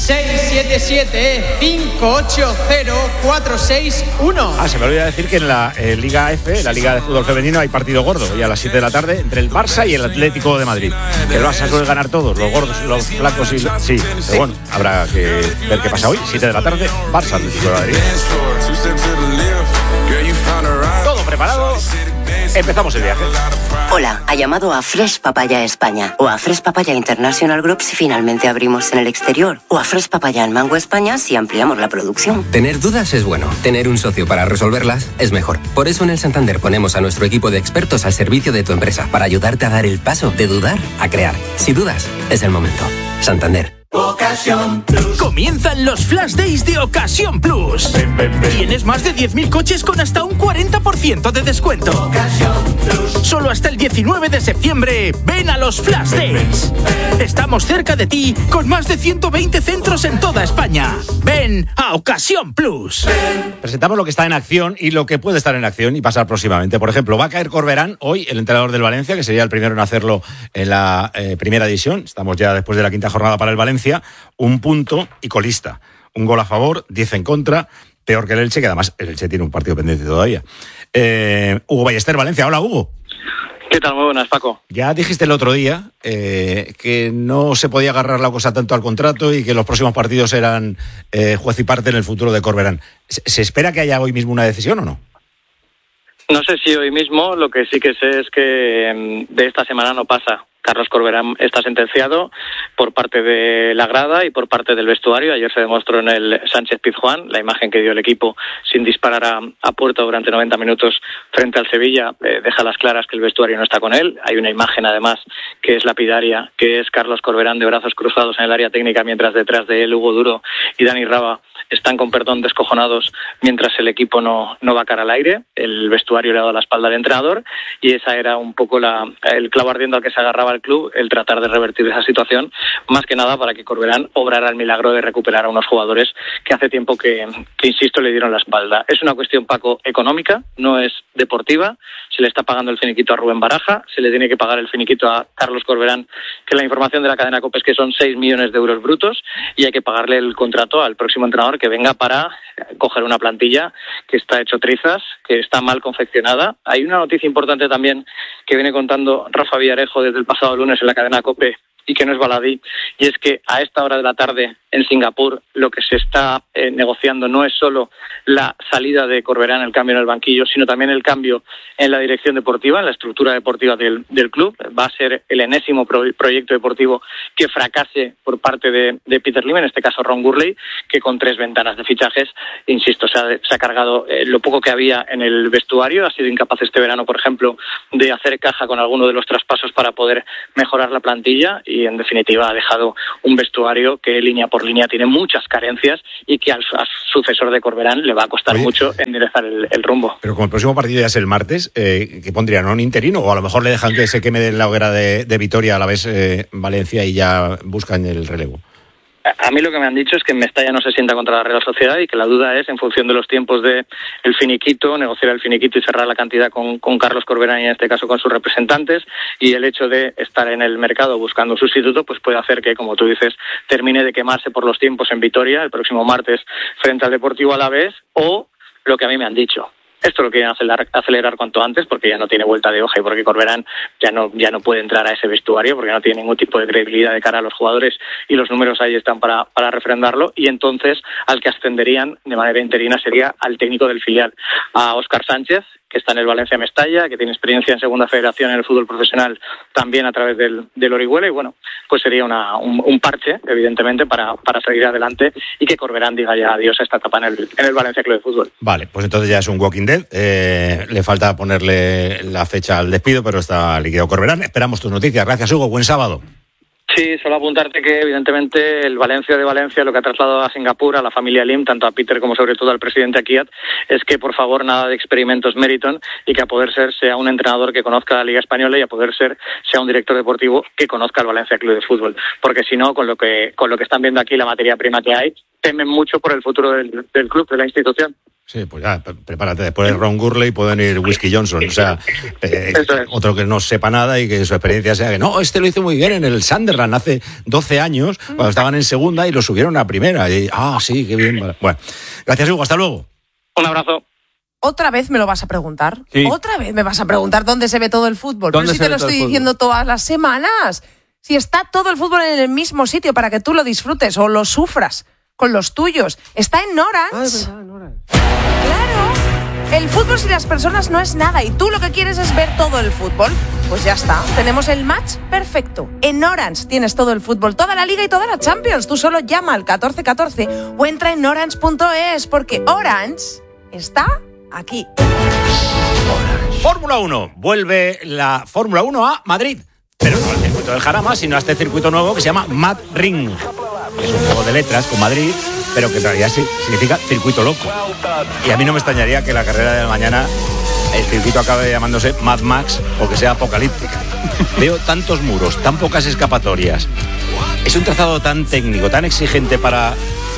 677-580-461. Se me olvidó decir que en la Liga F, la Liga de Fútbol Femenino, hay partido gordo y a las 7 de la tarde entre el Barça y el Atlético de Madrid. El Barça suele ganar todos, los gordos, los flacos y... Sí, pero bueno, habrá que ver qué pasa hoy. 7 de la tarde, Barça, Atlético de Madrid. Todo preparado Empezamos el viaje. Hola, ha llamado a Fresh Papaya España o a Fresh Papaya International Group si finalmente abrimos en el exterior o a Fresh Papaya en Mango España si ampliamos la producción. Tener dudas es bueno, tener un socio para resolverlas es mejor. Por eso en el Santander ponemos a nuestro equipo de expertos al servicio de tu empresa para ayudarte a dar el paso de dudar a crear. Si dudas, es el momento. Santander. Ocasión Plus. Comienzan los Flash Days de Ocasión Plus. Tienes más de 10.000 coches con hasta un 40% de descuento. Ocasión Plus. Solo hasta el 19 de septiembre, ven a los Flash Days. Estamos cerca de ti con más de 120 centros en toda España. Ven a Ocasión Plus. Presentamos lo que está en acción y lo que puede estar en acción y pasar próximamente. Por ejemplo, va a caer Corberán hoy, el entrenador del Valencia, que sería el primero en hacerlo en la primera división. Estamos ya después de la quinta jornada para el Valencia. Un punto y colista. Un gol a favor, 10 en contra, peor que el Elche, que además el Elche tiene un partido pendiente todavía. Hugo Ballester, Valencia. Hola, Hugo. ¿Qué tal? Muy buenas, Paco. Ya dijiste el otro día que no se podía agarrar la cosa tanto al contrato y que los próximos partidos eran juez y parte en el futuro de Corberán. ¿Se espera que haya hoy mismo una decisión o no? No sé si hoy mismo, lo que sí que sé es que de esta semana no pasa. Carlos Corberán está sentenciado por parte de la grada y por parte del vestuario. Ayer se demostró en el Sánchez Pizjuán la imagen que dio el equipo sin disparar a puerta durante 90 minutos frente al Sevilla. Deja las claras que el vestuario no está con él. Hay una imagen además que es lapidaria, que es Carlos Corberán de brazos cruzados en el área técnica, mientras detrás de él Hugo Duro y Dani Raba están con perdón descojonados mientras el equipo no va cara al aire. El vestuario le ha dado la espalda al entrenador y esa era un poco el clavo ardiendo al que se agarraba el club, el tratar de revertir esa situación, más que nada para que Corberán obrara el milagro de recuperar a unos jugadores que hace tiempo que insisto, le dieron la espalda. Es una cuestión, Paco, económica, no es deportiva. Se le está pagando el finiquito a Rubén Baraja, se le tiene que pagar el finiquito a Carlos Corberán, que la información de la cadena COPE es que son 6 millones de euros brutos, y hay que pagarle el contrato al próximo entrenador que venga para coger una plantilla que está hecho trizas, que está mal confeccionada. Hay una noticia importante también que viene contando Rafa Villarejo desde el pasado lunes en la cadena COPE y que no es baladí, y es que a esta hora de la tarde en Singapur lo que se está negociando no es solo la salida de Corberán, el cambio en el banquillo, sino también el cambio en la dirección deportiva, en la estructura deportiva del club. Va a ser el enésimo proyecto deportivo que fracase por parte de Peter Lim, en este caso Ron Gurley, que con 3 ventanas de fichajes, insisto, se ha cargado lo poco que había en el vestuario. Ha sido incapaz este verano, por ejemplo, de hacer caja con alguno de los traspasos para poder mejorar la plantilla, y en definitiva ha dejado un vestuario que línea por línea tiene muchas carencias y que al sucesor de Corberán le va a costar mucho enderezar el rumbo. Pero como el próximo partido ya es el martes, ¿qué pondrían? ¿Un interino? O a lo mejor le dejan que se queme de la hoguera de Vitoria a la vez Valencia y ya buscan el relevo. A mí lo que me han dicho es que Mestalla no se sienta contra la Real Sociedad y que la duda es, en función de los tiempos del finiquito, negociar el finiquito y cerrar la cantidad con Carlos Corberán y en este caso con sus representantes, y el hecho de estar en el mercado buscando un sustituto pues puede hacer que, como tú dices, termine de quemarse por los tiempos en Vitoria el próximo martes frente al Deportivo Alavés, o lo que a mí me han dicho. Esto lo quieren acelerar cuanto antes porque ya no tiene vuelta de hoja y porque Corberán ya no puede entrar a ese vestuario porque no tiene ningún tipo de credibilidad de cara a los jugadores y los números ahí están para refrendarlo, y entonces al que ascenderían de manera interina sería al técnico del filial, a Óscar Sánchez, que está en el Valencia Mestalla, que tiene experiencia en segunda federación en el fútbol profesional también a través del Orihuela, y bueno, pues sería un parche, evidentemente, para seguir adelante y que Corberán diga ya adiós a esta etapa en el Valencia Club de Fútbol. Vale, pues entonces ya es un Walking Dead. Le falta ponerle la fecha al despido, pero está liquidado Corberán. Esperamos tus noticias. Gracias, Hugo. Buen sábado. Sí, solo apuntarte que evidentemente el Valencia de Valencia lo que ha trasladado a Singapur, a la familia Lim, tanto a Peter como sobre todo al presidente Akiat, es que por favor nada de experimentos Meriton y que a poder ser sea un entrenador que conozca la Liga Española y a poder ser sea un director deportivo que conozca el Valencia Club de Fútbol, porque si no, con lo que están viendo aquí, la materia prima que hay, temen mucho por el futuro del club, de la institución. Sí, pues ya, prepárate. Después de Ron Gurley pueden ir Whisky Johnson. O sea, otro que no sepa nada y que su experiencia sea que no, este lo hizo muy bien en el Sunderland hace 12 años, cuando estaban en segunda y lo subieron a primera. Y, sí, qué bien. Bueno, gracias, Hugo. Hasta luego. Un abrazo. ¿Otra vez me lo vas a preguntar? Sí. ¿Otra vez me vas a preguntar dónde se ve todo el fútbol? Pero si te lo estoy diciendo todas las semanas. Si está todo el fútbol en el mismo sitio para que tú lo disfrutes o lo sufras con los tuyos. Está en Orange. Claro. El fútbol sin las personas no es nada y tú lo que quieres es ver todo el fútbol. Pues ya está, tenemos el match perfecto. En Orange tienes todo el fútbol, toda la Liga y toda la Champions. Tú solo llama al 1414 o entra en orange.es porque Orange está aquí. Fórmula 1. Vuelve la Fórmula 1 a Madrid. Pero no al circuito del Jarama, sino a este circuito nuevo que se llama Mad Ring. Es un juego de letras con Madrid, pero que en realidad significa circuito loco. Y a mí no me extrañaría que la carrera de mañana el circuito acabe llamándose Mad Max o que sea apocalíptica. Veo tantos muros, tan pocas escapatorias. Es un trazado tan técnico, tan exigente para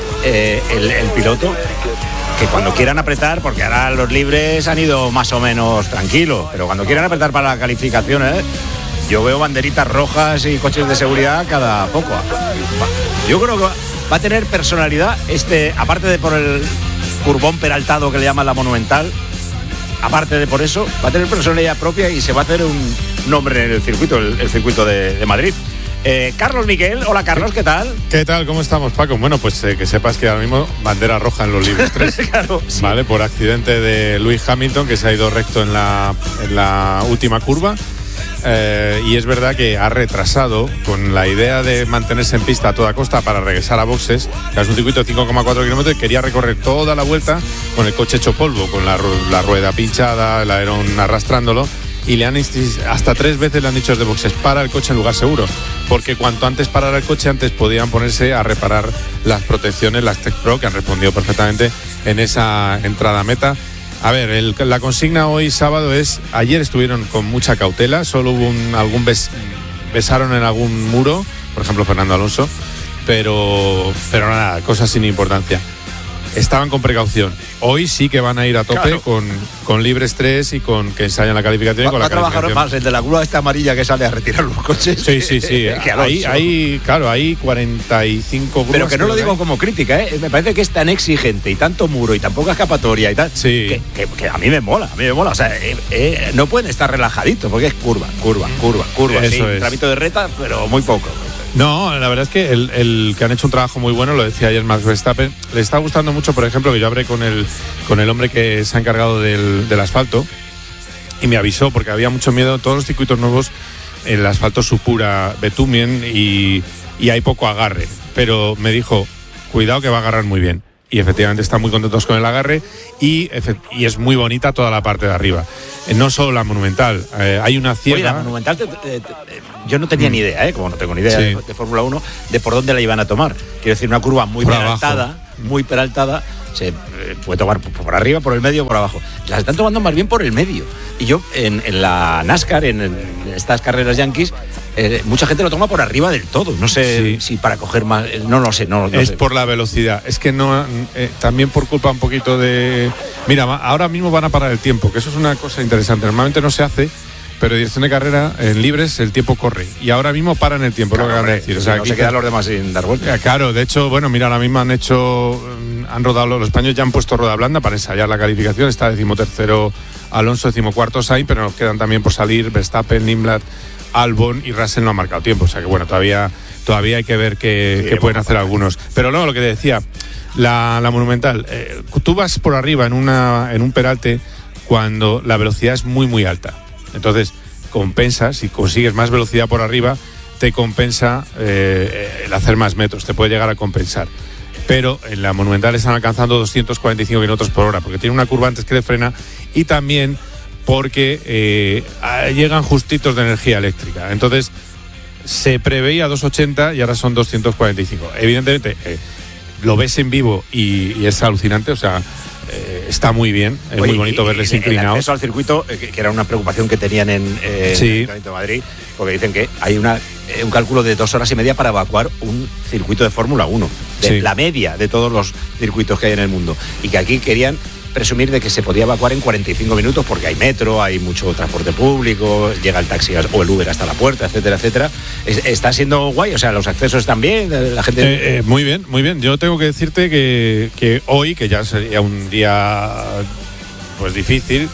el piloto, que cuando quieran apretar, porque ahora los libres han ido más o menos tranquilos, pero cuando quieran apretar para las calificaciones, yo veo banderitas rojas y coches de seguridad cada poco. Yo creo que va a tener personalidad aparte de por el curvón peraltado que le llaman la Monumental, aparte de por eso, va a tener personalidad propia y se va a hacer un nombre en el circuito, el circuito de Madrid. Carlos Miquel, hola Carlos, ¿qué tal? ¿Qué tal? ¿Cómo estamos, Paco? Bueno, pues que sepas que ahora mismo bandera roja en los libres 3. Claro, sí. Vale, por accidente de Lewis Hamilton, que se ha ido recto en la última curva. Y es verdad que ha retrasado con la idea de mantenerse en pista a toda costa para regresar a boxes, que es un circuito de 5,4 kilómetros y quería recorrer toda la vuelta con el coche hecho polvo, con la rueda pinchada, el alerón arrastrándolo, y le han hasta 3 veces le han dicho desde boxes: para el coche en lugar seguro, porque cuanto antes parara el coche, antes podían ponerse a reparar las protecciones, las Tech Pro, que han respondido perfectamente en esa entrada a meta. A ver, la consigna hoy sábado es: ayer estuvieron con mucha cautela, solo hubo besaron en algún muro, por ejemplo Fernando Alonso, pero nada, cosas sin importancia. Estaban con precaución. Hoy sí que van a ir a tope, claro, con libres 3 y con que ensayan la calificación y con la calificación. Va a trabajar más el de la grúa esta amarilla que sale a retirar los coches. Sí. Hay 45 grúas. Pero que no lo digo como crítica, ¿eh? Me parece que es tan exigente y tanto muro y tan poca escapatoria y tal, sí, que a mí me mola. O sea, no pueden estar relajaditos porque es curva. Eso sí, es. Trámite de reta, pero muy poco. No, la verdad es que el que han hecho un trabajo muy bueno, lo decía ayer Max Verstappen, le está gustando mucho, por ejemplo, que yo hablé con el hombre que se ha encargado del asfalto y me avisó, porque había mucho miedo. Todos los circuitos nuevos, el asfalto supura bitumen y hay poco agarre, pero me dijo: cuidado que va a agarrar muy bien. Y efectivamente están muy contentos con el agarre y es muy bonita toda la parte de arriba. No solo la Monumental, hay una ciega. Oye, la Monumental, yo no tenía ni idea, como no tengo ni idea de Fórmula 1, de por dónde la iban a tomar. Quiero decir, una curva muy peraltada, se puede tomar por arriba, por el medio, por abajo. Las están tomando más bien por el medio. Y yo, en la NASCAR, en estas carreras yankees, mucha gente lo toma por arriba del todo. No sé si para coger más, no lo sé. Es por la velocidad. Es que no, también por culpa un poquito de... Mira, ahora mismo van a parar el tiempo, que eso es una cosa interesante. Normalmente no se hace, pero en dirección de carrera, en libres, el tiempo corre. Y ahora mismo paran el tiempo, claro, lo que van a decir. O sea, no se quedan los demás sin dar vueltas. Claro, de hecho, bueno, mira, ahora mismo han rodado, los españoles ya han puesto rueda blanda para ensayar la calificación. Está 13º Alonso, 14º Sainz, pero nos quedan también por salir Verstappen, Nimblad, Albon y Russell no ha marcado tiempo. O sea que bueno, todavía hay que ver qué pueden hacer algunos. Pero luego lo que te decía, la Monumental, tú vas por arriba en un peralte cuando la velocidad es muy muy alta. Entonces compensa, si consigues más velocidad por arriba, te compensa el hacer más metros, te puede llegar a compensar. Pero en la Monumental están alcanzando 245 kilómetros por hora, porque tiene una curva antes que le frena y también porque llegan justitos de energía eléctrica. Entonces se preveía 280 y ahora son 245. Evidentemente lo ves en vivo y es alucinante, o sea, está muy bien, es muy bonito verles inclinados. El acceso al circuito, que era una preocupación que tenían en el Ayuntamiento de Madrid, porque dicen que hay un cálculo de 2 horas y media para evacuar un circuito de Fórmula 1, la media de todos los circuitos que hay en el mundo, y que aquí querían presumir de que se podía evacuar en 45 minutos porque hay metro, hay mucho transporte público, llega el taxi o el Uber hasta la puerta, etcétera, etcétera. Está siendo guay, o sea, los accesos están bien, la gente... Muy bien, muy bien. Yo tengo que decirte que hoy, que ya sería un día pues difícil,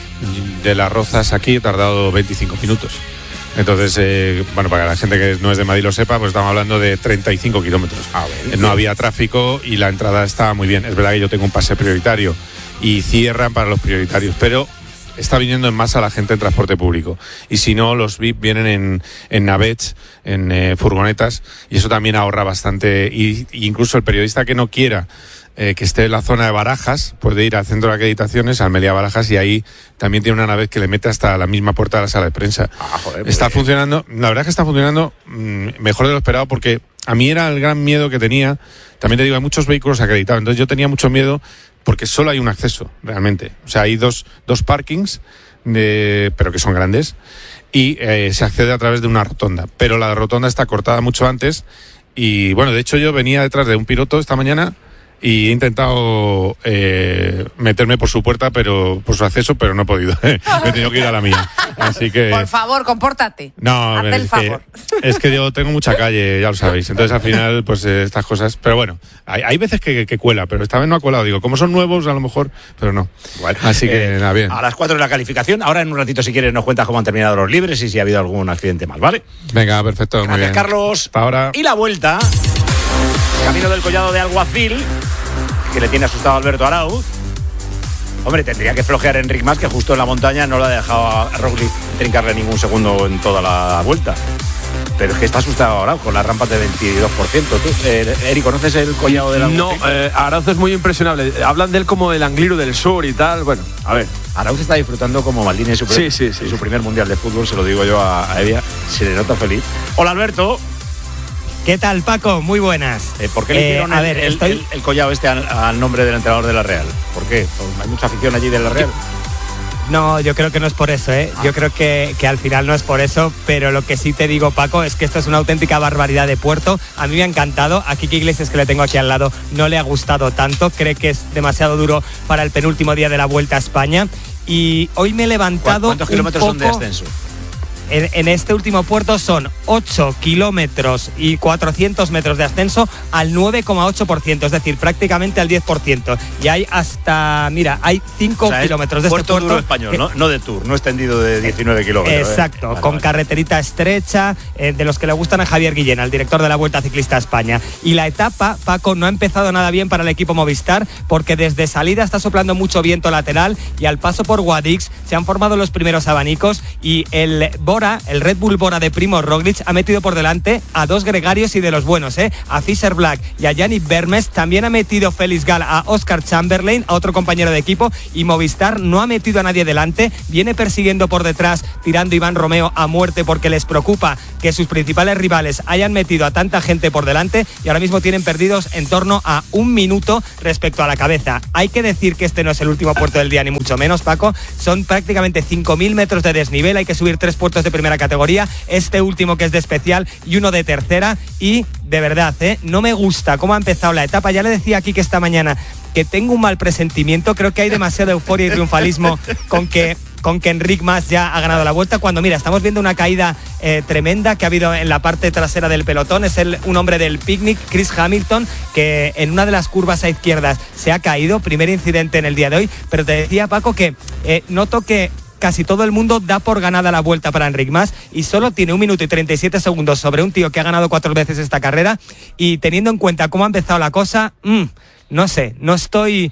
de Las Rozas aquí he tardado 25 minutos. Entonces, bueno, para que la gente que no es de Madrid lo sepa, pues estamos hablando de 35 kilómetros. No había tráfico y la entrada estaba muy bien. Es verdad que yo tengo un pase prioritario y cierran para los prioritarios, pero está viniendo en masa la gente en transporte público, y si no, los VIP vienen en navets, en furgonetas, y eso también ahorra bastante, y incluso el periodista que no quiera que esté en la zona de Barajas puede ir al centro de acreditaciones, al Meliá Barajas, y ahí también tiene una nave que le mete hasta la misma puerta de la sala de prensa. Está funcionando, la verdad es que está funcionando mejor de lo esperado, porque a mí era el gran miedo que tenía. También te digo, hay muchos vehículos acreditados, entonces yo tenía mucho miedo porque solo hay un acceso, realmente. O sea, hay dos parkings, pero que son grandes, y se accede a través de una rotonda. Pero la rotonda está cortada mucho antes, y bueno, de hecho yo venía detrás de un piloto esta mañana y he intentado meterme por su puerta, pero por su acceso, pero no he podido. Me he tenido que ir a la mía. Así que... Por favor, compórtate. No, hazte el favor. Es que yo tengo mucha calle, ya lo sabéis. Entonces al final, pues estas cosas... Pero bueno, hay veces que cuela, pero esta vez no ha colado. Digo, como son nuevos, a lo mejor, pero no. Bueno, así que nada, bien. A las 4 de la calificación. Ahora en un ratito, si quieres, nos cuentas cómo han terminado los libres y si ha habido algún accidente más, ¿vale? Venga, perfecto. Gracias, muy bien. Carlos. Hasta ahora. Y la vuelta, camino del Collado de Alguacil, que le tiene asustado a Alberto Arauz. Hombre, tendría que flojear Enric Mas, que justo en la montaña no lo ha dejado a Roglic trincarle ningún segundo en toda la vuelta. Pero es que está asustado ahora con las rampas de 22%. ¿Tú, Eri, conoces el Collado de la No, Arauz es muy impresionable. Hablan de él como el Angliru del Sur y tal. Bueno, a ver. Arauz está disfrutando como Maldini su primer mundial de fútbol, se lo digo yo a Evia. Se le nota feliz. Hola, Alberto. ¿Qué tal, Paco? Muy buenas. ¿Por qué le hicieron el collado este al nombre del entrenador de la Real? ¿Por qué? ¿Hay mucha afición allí de la Real? No, yo creo que no es por eso, ¿eh? Yo creo que al final no es por eso, pero lo que sí te digo, Paco, es que esto es una auténtica barbaridad de puerto. A mí me ha encantado. A Quique Iglesias, que le tengo aquí al lado, no le ha gustado tanto. Cree que es demasiado duro para el penúltimo día de la Vuelta a España. Y hoy me he levantado. ¿Cuántos kilómetros son de ascenso? En este último puerto son 8 kilómetros y 400 metros de ascenso al 9,8%, es decir, prácticamente al 10%. Y hay hasta, mira, hay 5 kilómetros de puerto este puerto duro español, no de Tour, no extendido de 19 kilómetros. Exacto, con carreterita estrecha, de los que le gustan a Javier Guillén, al director de la Vuelta Ciclista a España. Y la etapa, Paco, no ha empezado nada bien para el equipo Movistar, porque desde salida está soplando mucho viento lateral y al paso por Guadix se han formado los primeros abanicos y el Red Bull Bora de Primo Roglic ha metido por delante a dos gregarios y de los buenos, a Fischer Black y a Yannick Vermes. También ha metido Félix Gal a Oscar Chamberlain, a otro compañero de equipo, y Movistar no ha metido a nadie delante. Viene persiguiendo por detrás, tirando Iván Romeo a muerte, porque les preocupa que sus principales rivales hayan metido a tanta gente por delante, y ahora mismo tienen perdidos en torno a 1 minuto respecto a la cabeza. Hay que decir que este no es el último puerto del día, ni mucho menos, Paco. Son prácticamente 5.000 metros de desnivel, hay que subir 3 puertos de primera categoría, este último que es de especial y uno de tercera, y de verdad, no me gusta cómo ha empezado la etapa. Ya le decía aquí que esta mañana que tengo un mal presentimiento, creo que hay demasiada euforia y triunfalismo con que Enric Mas ya ha ganado la Vuelta, cuando mira, estamos viendo una caída tremenda que ha habido en la parte trasera del pelotón. Es un hombre del Picnic, Chris Hamilton, que en una de las curvas a izquierdas se ha caído, primer incidente en el día de hoy. Pero te decía, Paco, que noto que casi todo el mundo da por ganada la Vuelta para Enric Mas y solo tiene 1 minuto y 37 segundos sobre un tío que ha ganado 4 veces esta carrera, y teniendo en cuenta cómo ha empezado la cosa, no sé, no estoy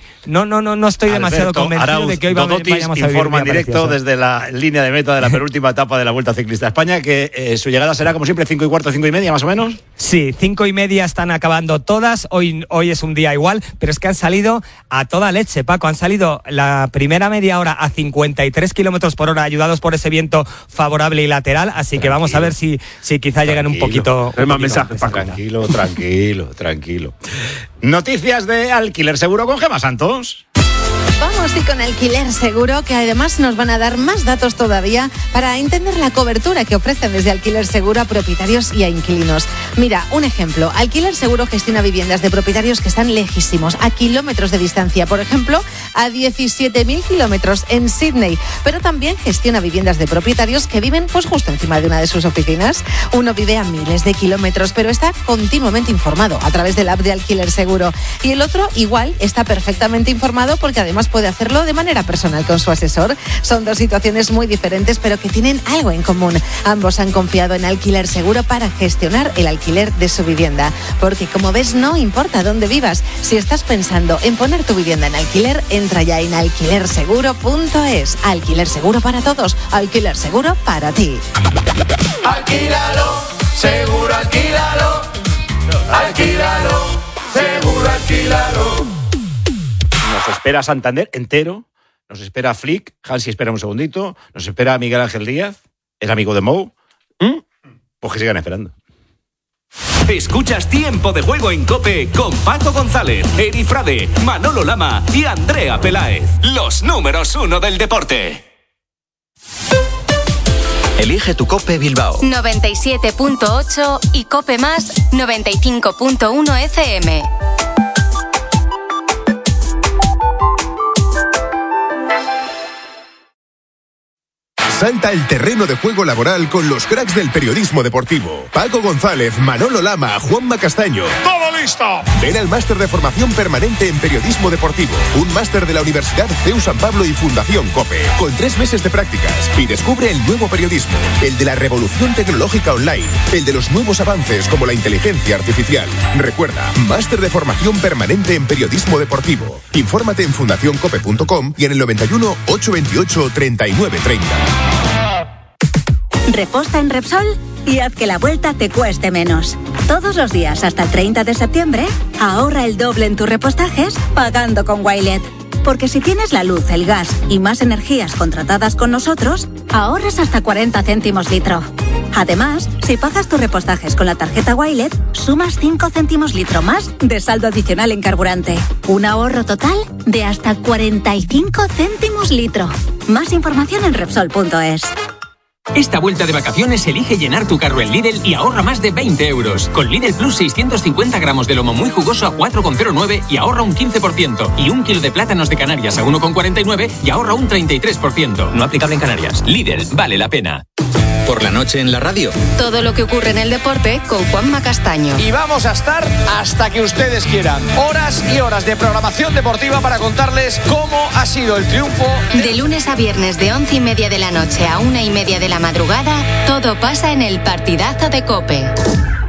demasiado convencido Arauz, de que hoy vayamos a vivir informa en un día directo precioso. desde la línea de meta de la penúltima etapa de la Vuelta Ciclista a España, que su llegada será como siempre 5:15, 5:30 más o menos. Sí, 5:30 están acabando todas. Hoy es un día igual, pero es que han salido a toda leche, Paco. Han salido la primera media hora a 53 kilómetros por hora, ayudados por ese viento favorable y lateral. Así que vamos a ver si quizá llegan un poquito. Es más mensajes, Paco. Tranquilo. Noticias de Alquiler Seguro con Gemma Santos. Vamos y con Alquiler Seguro, que además nos van a dar más datos todavía para entender la cobertura que ofrecen desde Alquiler Seguro a propietarios y a inquilinos. Mira, un ejemplo. Alquiler Seguro gestiona viviendas de propietarios que están lejísimos, a kilómetros de distancia. Por ejemplo, a 17.000 kilómetros en Sydney. Pero también gestiona viviendas de propietarios que viven pues justo encima de una de sus oficinas. Uno vive a miles de kilómetros, pero está continuamente informado a través de la app de Alquiler Seguro. Y el otro igual está perfectamente informado, porque además puede hacerlo de manera personal con su asesor. Son dos situaciones muy diferentes, pero que tienen algo en común. Ambos han confiado en Alquiler Seguro para gestionar el alquiler de su vivienda. Porque, como ves, no importa dónde vivas. Si estás pensando en poner tu vivienda en alquiler, entra ya en alquilerseguro.es. Alquiler Seguro para todos. Alquiler Seguro para ti. Alquílalo, seguro alquílalo. Alquílalo, seguro alquílalo. Nos espera Santander entero, nos espera Flick, Hansi espera un segundito, nos espera Miguel Ángel Díaz, es amigo de Mou. Pues que sigan esperando. Escuchas Tiempo de Juego en COPE con Paco González, Eri Frade, Manolo Lama y Andrea Peláez. Los números 1 del deporte. Elige tu COPE Bilbao 97.8 y COPE Más 95.1 FM. Salta el terreno de juego laboral con los cracks del periodismo deportivo. Paco González, Manolo Lama, Juanma Castaño. ¡Todo listo! Ven al máster de formación permanente en periodismo deportivo. Un máster de la Universidad CEU San Pablo y Fundación COPE. Con 3 meses de prácticas. Y descubre el nuevo periodismo. El de la revolución tecnológica online. El de los nuevos avances como la inteligencia artificial. Recuerda, máster de formación permanente en periodismo deportivo. Infórmate en fundacioncope.com y en el 91 828 3930. Reposta en Repsol y haz que la vuelta te cueste menos. Todos los días hasta el 30 de septiembre, ahorra el doble en tus repostajes pagando con Wilet. Porque si tienes la luz, el gas y más energías contratadas con nosotros, ahorras hasta 40 céntimos litro. Además, si pagas tus repostajes con la tarjeta Wilet, sumas 5 céntimos litro más de saldo adicional en carburante. Un ahorro total de hasta 45 céntimos litro. Más información en Repsol.es. Esta vuelta de vacaciones elige llenar tu carro en Lidl y ahorra más de 20 euros. Con Lidl Plus 650 gramos de lomo muy jugoso a 4,09 y ahorra un 15%. Y 1 kilo de plátanos de Canarias a 1,49 y ahorra un 33%. No aplicable en Canarias. Lidl, vale la pena. Por la noche en la radio. Todo lo que ocurre en el deporte con Juanma Castaño. Y vamos a estar hasta que ustedes quieran. Horas y horas de programación deportiva para contarles cómo ha sido el triunfo. De lunes a viernes de 11:30 de la noche a 1:30 de la madrugada, todo pasa en el partidazo de COPE.